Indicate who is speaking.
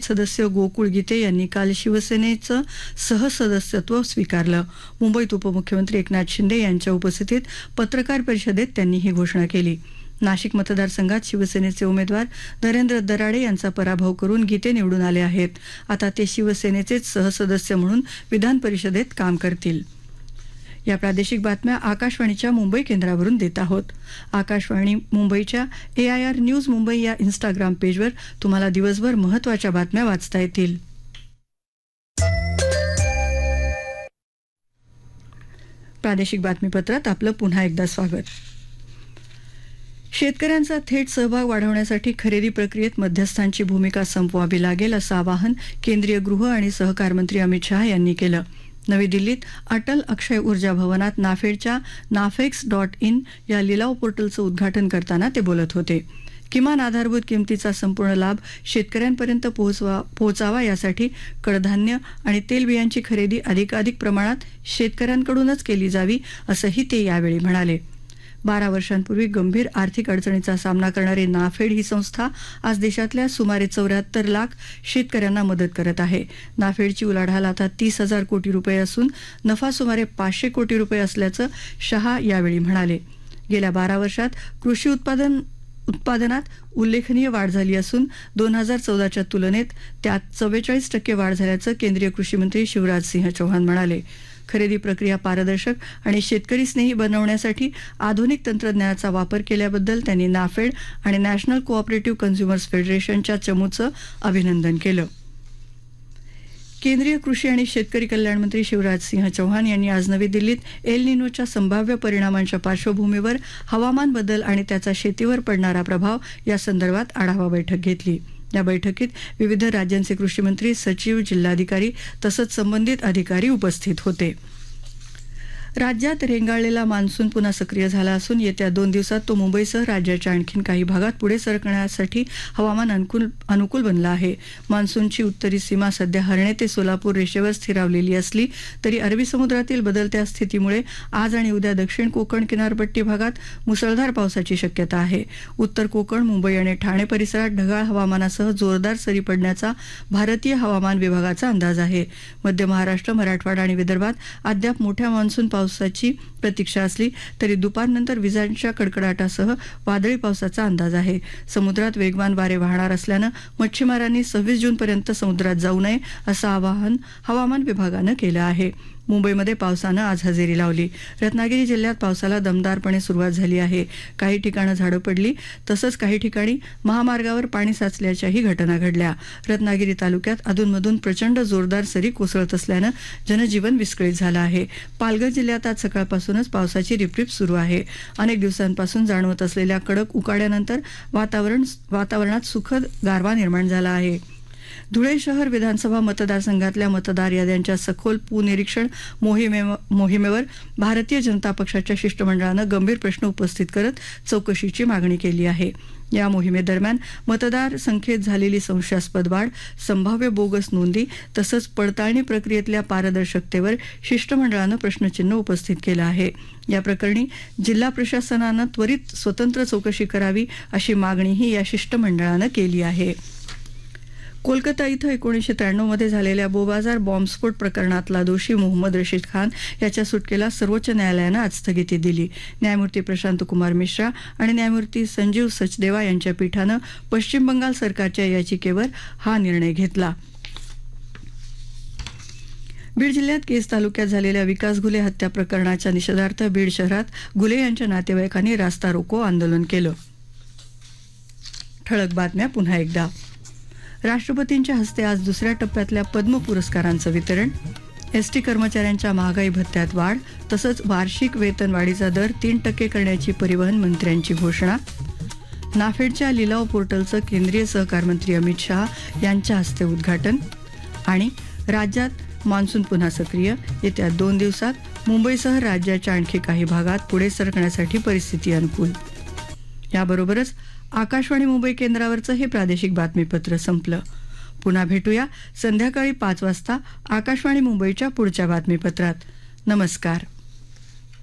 Speaker 1: सदस्य गोकुळ गीते यांनी काल शिवसेनेचं सहसदस्यत्व स्वीकारलं. मुंबईत उपमुख्यमंत्री एकनाथ शिंदे यांच्या उपस्थितीत पत्रकार परिषदेत त्यांनी ही घोषणा केली. नाशिक मतदारसंघात शिवसेनेचे उमेदवार नरेंद्र दराडे यांचा पराभव करून गीते निवडून आले आहेत. आता ते शिवसेनेचेच सहसदस्य म्हणून विधान परिषदेत काम करतील. या प्रादेशिक बातम्या आकाशवाणीच्या मुंबई केंद्रावरून देत आहोत. आकाशवाणी मुंबईच्या AIR न्यूज मुंबई या इंस्टाग्राम पेजवर तुम्हाला दिवसभर महत्त्वाच्या बातम्या वाचता येतील. प्रादेशिक बातमीपत्रात आपलं पुन्हा एकदा स्वागत. शेतकऱ्यांचा थेट सहभाग वाढवण्यासाठी खरेदी प्रक्रियेत मध्यस्थांची भूमिका संपवावी लागेल असं आवाहन केंद्रीय गृह आणि सहकार मंत्री अमित शहा यांनी केलं. नवी दिल्लीत अटल अक्षय ऊर्जा भवनात नाफेडच्या nafex.in या लिलाव पोर्टलचं उद्घाटन करताना ते बोलत होते. किमान आधारभूत किमतीचा संपूर्ण लाभ शेतकऱ्यांपर्यंत पोहोचावा यासाठी कडधान्य आणि तेलबियांची खरेदी अधिकाधिक प्रमाणात शेतकऱ्यांकडूनच केली जावी असंही ते यावेळी म्हणाले. 12 वर्षांपूर्वी गंभीर आर्थिक अडचणीचा सामना करणारी नाफेड ही संस्था आज देशातल्या सुमारे 74 लाख शेतकऱ्यांना मदत करत आहे. नाफेडची उलाढाल आता 30,000 कोटी रुपये असून नफा सुमारे 500 कोटी रुपये असल्याचं शहा यावेळी म्हणाले. गेल्या 12 वर्षात कृषी उत्पादनात उल्लेखनीय वाढ झाली असून 2014च्या तुलनेत त्यात 44% वाढ झाल्याचं केंद्रीय कृषी मंत्री शिवराज सिंह चौहान म्हणाले. खरेदी प्रक्रिया पारदर्शक आणि शेतकरी स्नेही बनवण्यासाठी आधुनिक तंत्रज्ञानाचा वापर केल्याबद्दल त्यांनी नाफेड आणि नॅशनल कोऑपरेटिव्ह कन्झ्युमर्स फेडरेशनच्या चमूचं अभिनंदन केलं. केंद्रीय कृषी आणि शेतकरी कल्याण मंत्री शिवराज सिंह चौहान यांनी आज नवी दिल्लीत एल निनोच्या संभाव्य परिणामांच्या पार्श्वभूमीवर हवामान बदल आणि त्याचा शेतीवर पडणारा प्रभाव या संदर्भात आढावा बैठक घेतली. या बैठकीत विविध राज्यांचे कृषी मंत्री, सचिव, जिल्हाधिकारी तसंच संबंधित अधिकारी उपस्थित होते. राज्यात रेंगाळलेला मान्सून पुन्हा सक्रिय झाला असून येत्या 2 दिवसात तो मुंबईसह राज्याच्या आणखी काही भागात पुढे सरकण्यासाठी हवामान अनुकूल बनलं आहे. मान्सूनची उत्तरी सीमा सध्या हर्णे ते सोलापूर रेषेवर स्थिरावलेली असली तरी अरबी समुद्रातील बदलत्या स्थितीमुळे आज आणि उद्या दक्षिण कोकण किनारपट्टी भागात मुसळधार पावसाची शक्यता आहे. उत्तर कोकण, मुंबई आणि ठाणे परिसरात ढगाळ हवामानासह जोरदार सरी पडण्याचा भारतीय हवामान विभागाचा अंदाज आहे. मध्य महाराष्ट्र, मराठवाडा आणि विदर्भात अद्याप मोठ्या मान्सून पावसाची प्रतीक्षा असली तरी दुपारनंतर विजांच्या कडकडाटासह वादळी पावसाचा अंदाज आहे. समुद्रात वेगवान वारे वाहणार असल्यानं मच्छीमारांनी 26 जूनपर्यंत समुद्रात जाऊ नये असं आवाहन हवामान विभागानं केलं आहे. मुंबईमध्ये पावसानं आज हजेरी लावली. रत्नागिरी जिल्ह्यात पावसाला दमदारपणे सुरुवात झाली आहे. काही ठिकाणं झाडं पडली तसंच काही ठिकाणी महामार्गावर पाणी साचल्याच्याही घटना घडल्या. रत्नागिरी तालुक्यात अधूनमधून प्रचंड जोरदार सरी कोसळत असल्यानं जनजीवन विस्कळीत झालं आहे. पालघर जिल्ह्यात आज सकाळपासूनच पावसाची रिपरिप सुरू आहे. अनेक दिवसांपासून जाणवत असलेल्या कडक उकाड्यानंतर वातावरणात सुखद गारवा निर्माण झाला आहे. धुळे शहर विधानसभा मतदारसंघातल्या मतदार याद्यांच्या सखोल पुनरीक्षण मोहिमेवर भारतीय जनता पक्षाच्या शिष्टमंडळानं गंभीर प्रश्न उपस्थित करत चौकशीची मागणी केली आहे. या मोहिमेदरम्यान मतदार संख्येत झालेली संशयास्पद वाढ, संभाव्य बोगस नोंदी तसंच पडताळणी प्रक्रियेतल्या पारदर्शकतेवर शिष्टमंडळानं प्रश्नचिन्ह उपस्थित केलं आहे. या प्रकरणी जिल्हा प्रशासनानं त्वरित स्वतंत्र चौकशी करावी अशी मागणीही या शिष्टमंडळानं केली आहे. कोलकाता इथं 1993 मध्ये झालेल्या बोबाजार बॉम्बस्फोट प्रकरणातला दोषी मोहम्मद रशीद खान याच्या सुटकेला सर्वोच्च न्यायालयानं आज स्थगिती दिली. न्यायमूर्ती प्रशांत कुमार मिश्रा आणि न्यायमूर्ती संजीव सचदेवा यांच्या पीठानं पश्चिम बंगाल सरकारच्या याचिकेवर हा निर्णय घेतला. बीड जिल्ह्यात केज तालुक्यात झालेल्या विकास घुले हत्या प्रकरणाच्या निषेधार्थ बीड शहरात घुले यांच्या नातेवाईकांनी रास्ता रोको आंदोलन केलं. ठळक बातम्या पुन्हा एकदा. राष्ट्रपतींच्या हस्ते आज दुसऱ्या टप्प्यातल्या पद्म पुरस्कारांचं वितरण. एसटी कर्मचाऱ्यांच्या महागाई भत्त्यात वाढ तसंच वार्षिक वेतनवाढीचा दर 3% करण्याची परिवहन मंत्र्यांची घोषणा. नाफेडच्या लिलाव पोर्टलचं केंद्रीय सहकार मंत्री अमित शहा यांच्या हस्ते उद्घाटन. आणि राज्यात मान्सून पुन्हा सक्रिय, येत्या 2 दिवसात मुंबईसह राज्याच्या आणखी काही भागात पुढे सरकण्यासाठी परिस्थिती अनुकूल. याबरोबरच आकाशवाणी मुंबई केंद्रावरचं हे प्रादेशिक बातमीपत्र संपलं. पुन्हा भेटूया संध्याकाळी 5 वाजता आकाशवाणी मुंबईच्या पुढच्या बातमीपत्रात. नमस्कार.